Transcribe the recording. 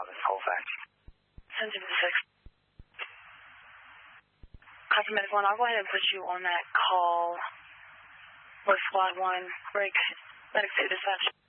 Office, Colfax. 1056. Copy medical 1. I'll go ahead and put you on that call with Squad 1. Break. Medic 2 dispatch.